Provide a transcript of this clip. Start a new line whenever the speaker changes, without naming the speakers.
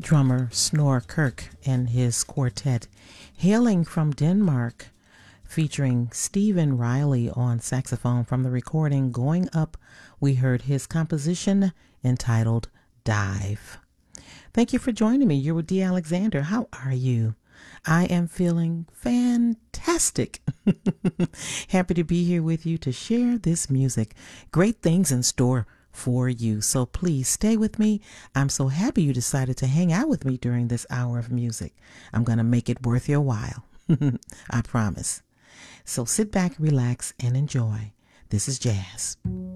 drummer Snorre Kirk and his quartet, hailing from Denmark, featuring Stephen Riley on saxophone from the recording Going Up. We heard his composition entitled Dive. Thank you for joining me. You're with Dee Alexander. How are you? I am feeling fantastic. Happy to be here with you to share this music. Great things in store for you. So please stay with me. I'm so happy you decided to hang out with me during this hour of music. I'm going to make it worth your while. I promise. So sit back, relax, and enjoy. This is jazz.